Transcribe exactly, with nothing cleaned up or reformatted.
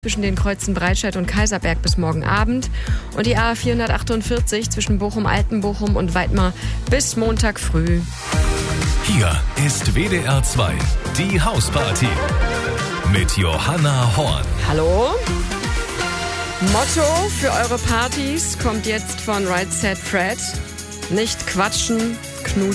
zwischen den Kreuzen Breitscheid und Kaiserberg bis morgen Abend und die A vierhundertachtundvierzig zwischen Bochum-Altenbochum und Weidmar bis Montag früh. Hier ist W D R zwei, die Hausparty mit Johanna Horn. Hallo? Motto für eure Partys kommt jetzt von Right Said Fred. Nicht quatschen, knutschen.